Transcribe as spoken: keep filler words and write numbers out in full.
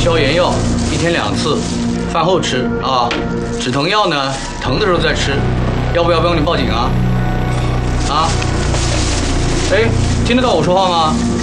消炎药一天两次，饭后吃啊。止疼药呢，疼的时候再吃。要不要不用你报警啊？啊？哎，听得到我说话吗？